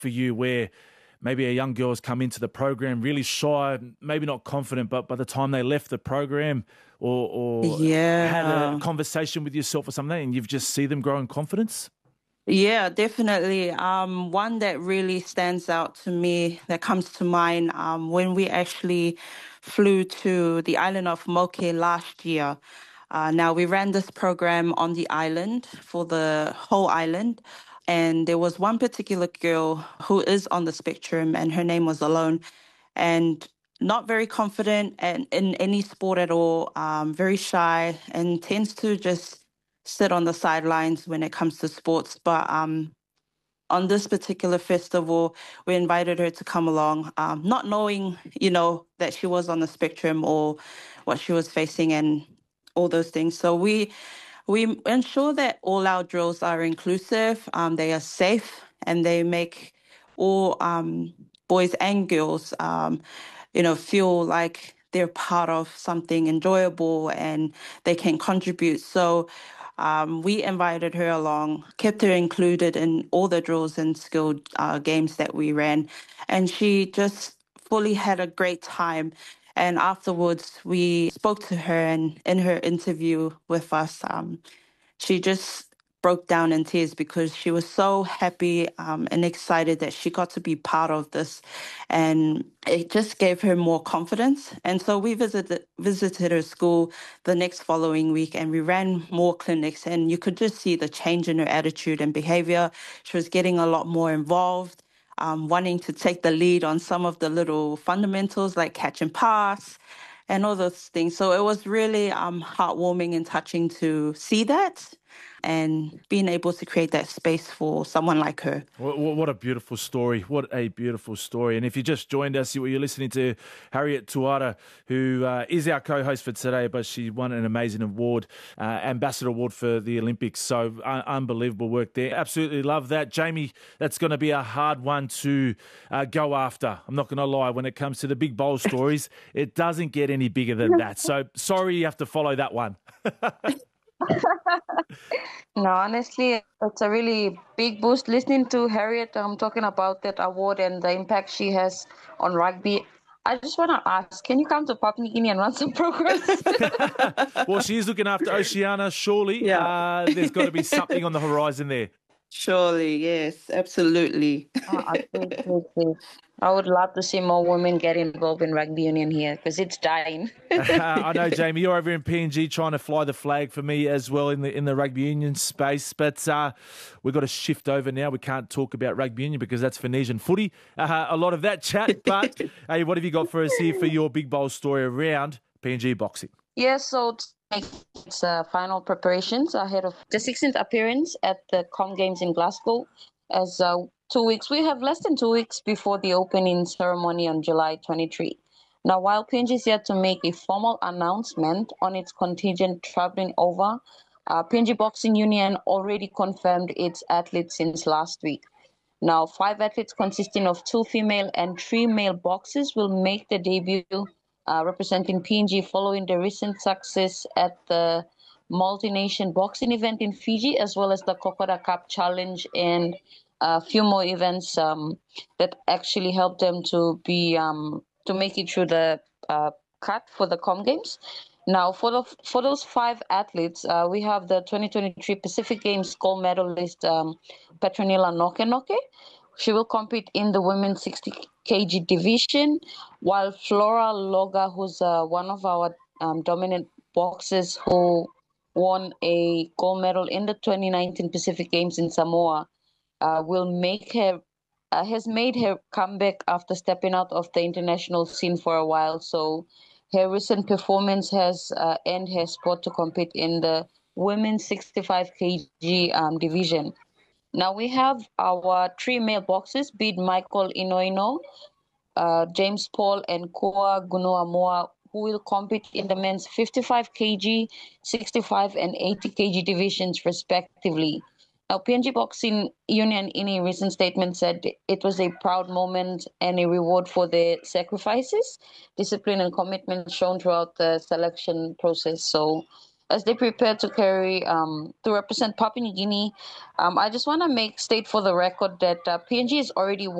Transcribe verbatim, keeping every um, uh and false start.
for you where maybe a young girl has come into the program really shy, maybe not confident, but by the time they left the program or, or yeah. had a conversation with yourself or something and you've just see them grow in confidence? Yeah, definitely. Um, one that really stands out to me, that comes to mind, um, when we actually flew to the island of Moke last year. Uh, now, we ran this program on the island for the whole island. And there was one particular girl who is on the spectrum, and her name was Alone. And not very confident and in any sport at all, um, very shy, and tends to just sit on the sidelines when it comes to sports. But um, on this particular festival, we invited her to come along, um, not knowing, you know, that she was on the spectrum or what she was facing and all those things. So we we ensure that all our drills are inclusive, um, they are safe, and they make all um, boys and girls, um, you know, feel like they're part of something enjoyable and they can contribute. So um, we invited her along, kept her included in all the drills and skilled uh, games that we ran, and she just fully had a great time. And afterwards, we spoke to her, and in her interview with us, um, she just broke down in tears because she was so happy um, and excited that she got to be part of this. And it just gave her more confidence. And so we visited visited her school the next following week, and we ran more clinics, and you could just see the change in her attitude and behavior. She was getting a lot more involved, um, wanting to take the lead on some of the little fundamentals like catch and pass and all those things. So it was really um, heartwarming and touching to see that and being able to create that space for someone like her. What, what a beautiful story. What a beautiful story. And if you just joined us, you're listening to Harriet Tuara, who uh, is our co-host for today, but she won an amazing award, uh, Ambassador Award for the Olympics. So uh, unbelievable work there. Absolutely love that. Jamie, that's going to be a hard one to uh, go after. I'm not going to lie. When it comes to the big bowl stories, it doesn't get any bigger than that. So sorry you have to follow that one. No, honestly, it's a really big boost listening to Harriet um, talking about that award and the impact she has on rugby. I just want to ask, can you come to Papua New Guinea and run some programs? Well, she's looking after Oceania. Surely Yeah. uh, there's got to be something on the horizon there. Surely, yes, absolutely. Oh, absolutely. I would love to see more women get involved in rugby union here because it's dying. uh, I know, Jamie, you're over in P N G trying to fly the flag for me as well in the in the rugby union space. But uh, we've got to shift over now. We can't talk about rugby union because that's Phoenician footy. Uh, a lot of that chat. But hey, what have you got for us here for your big bowl story around P N G boxing? Yeah, so it's uh, final preparations ahead of the sixteenth appearance at the Com Games in Glasgow. As uh, two weeks, we have less than two weeks before the opening ceremony on July twenty-third. Now, while P N G is yet to make a formal announcement on its contingent traveling over, uh, P N G Boxing Union already confirmed its athletes since last week. Now, five athletes consisting of two female and three male boxers will make the debut uh, representing P N G following the recent success at the multi-nation boxing event in Fiji, as well as the Kokoda Cup Challenge and a few more events um, that actually helped them to be um, to make it through the uh, cut for the Com Games. Now, for the for those five athletes, uh, we have the twenty twenty-three Pacific Games gold medalist um, Petronila Noke Noke. She will compete in the women's sixty kilogram division, while Flora Loga, who's uh, one of our um, dominant boxers who won a gold medal in the twenty nineteen Pacific Games in Samoa, uh, will make her uh, has made her comeback after stepping out of the international scene for a while. So her recent performance has uh, earned her spot to compete in the women's sixty-five kilogram um, division. Now we have our three male boxers, Bid Michael Inoino, uh, James Paul, and Koa Gunuamoa, who will compete in the men's fifty-five kilogram, sixty-five, and eighty kilogram divisions, respectively. Now, P N G Boxing Union, in a recent statement, said it was a proud moment and a reward for the sacrifices, discipline, and commitment shown throughout the selection process. So, as they prepare to carry um, to represent Papua New Guinea. Um, I just want to make state for the record that uh, P N G is already